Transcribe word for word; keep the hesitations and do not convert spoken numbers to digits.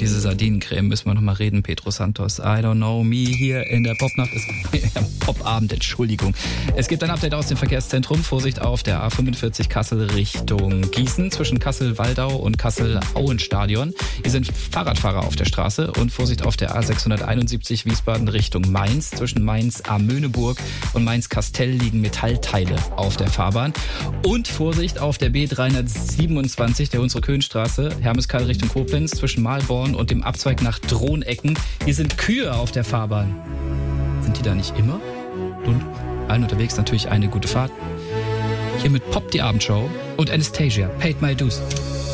diese Sardinencreme müssen wir nochmal reden, Pedro Santos. I don't know, me hier in der Popnacht ist Popabend, Entschuldigung. Es gibt ein Update aus dem Verkehrszentrum. Vorsicht auf der A fünfundvierzig Kassel Richtung Gießen zwischen Kassel-Waldau und Kassel-Auenstadion. Hier sind Fahrradfahrer auf der Straße und Vorsicht auf der A sechshunderteinundsiebzig Wiesbaden Richtung Mainz. Zwischen Mainz-Amöneburg und Mainz-Kastell liegen Metallteile auf der Fahrbahn. Und Vorsicht auf der B dreihundertsiebenundzwanzig, der Hunsrück-Höhenstraße, Hermeskeil Richtung Koblenz, zwischen Mahlborn und dem Abzweig nach Drohnecken. Hier sind Kühe auf der Fahrbahn. Sind die da nicht immer? Und allen unterwegs natürlich eine gute Fahrt. Hiermit poppt die Abendshow und Anastasia, Paid My Dues.